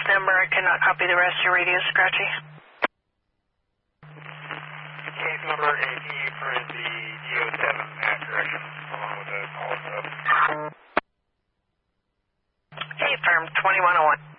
number. I cannot copy the rest of your radio, Scratchy. Case number AP for the DO7 at correction, along with the call sub. Hey, firm 2101.